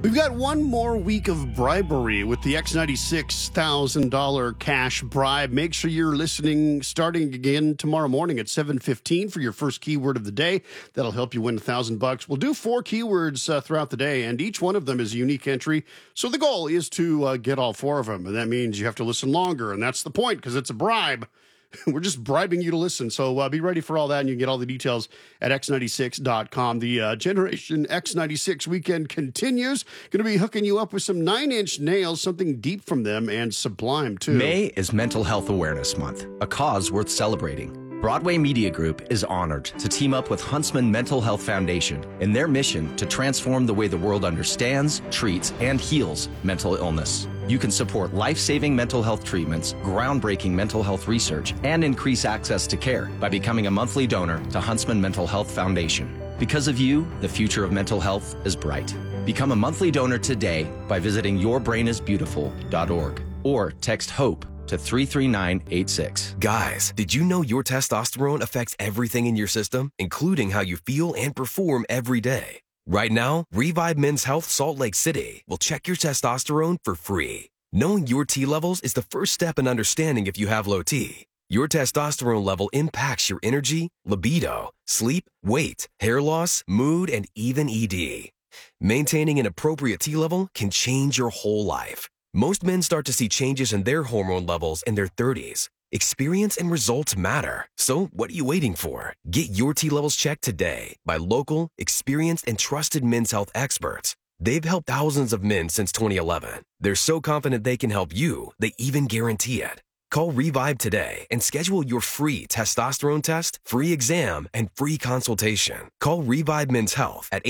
We've got one more week of bribery with the X96 $1,000 cash bribe. Make sure you're listening starting again tomorrow morning at 7:15 for your first keyword of the day. That'll help you win $1,000. We'll do 4 keywords throughout the day, and each one of them is a unique entry. So the goal is to get all 4 of them, and that means you have to listen longer, and that's the point because it's a bribe. We're just bribing you to listen. So be ready for all that, and you can get all the details at x96.com. The Generation X96 weekend continues. Going to be hooking you up with some 9-inch nails, something deep from them, and sublime, too. May is Mental Health Awareness Month, a cause worth celebrating. Broadway Media Group is honored to team up with Huntsman Mental Health Foundation in their mission to transform the way the world understands, treats, and heals mental illness. You can support life-saving mental health treatments, groundbreaking mental health research, and increase access to care by becoming a monthly donor to Huntsman Mental Health Foundation. Because of you, the future of mental health is bright. Become a monthly donor today by visiting yourbrainisbeautiful.org or text HOPE to 33986. Guys, did you know your testosterone affects everything in your system, including how you feel and perform every day? Right now, Revive Men's Health Salt Lake City will check your testosterone for free. Knowing your T levels is the first step in understanding if you have low T. Your testosterone level impacts your energy, libido, sleep, weight, hair loss, mood, and even ED. Maintaining an appropriate T level can change your whole life. Most men start to see changes in their hormone levels in their 30s. Experience and results matter. So what are you waiting for? Get your T levels checked today by local, experienced, and trusted men's health experts. They've helped thousands of men since 2011. They're so confident they can help you, they even guarantee it. Call Revive today and schedule your free testosterone test, free exam, and free consultation. Call Revive Men's Health at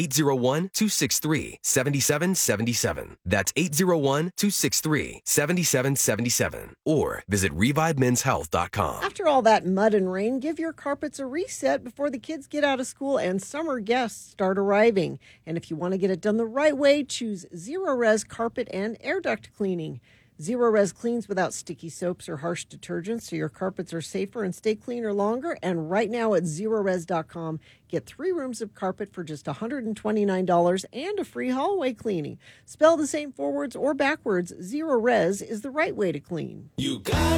801-263-7777. That's 801-263-7777. Or visit ReviveMen'sHealth.com. After all that mud and rain, give your carpets a reset before the kids get out of school and summer guests start arriving. And if you want to get it done the right way, choose Zero Res Carpet and Air Duct Cleaning. Zero Res cleans without sticky soaps or harsh detergents, so your carpets are safer and stay cleaner longer. And right now at ZeroRes.com, get 3 rooms of carpet for just $129 and a free hallway cleaning. Spell the same forwards or backwards, Zero Res is the right way to clean. You got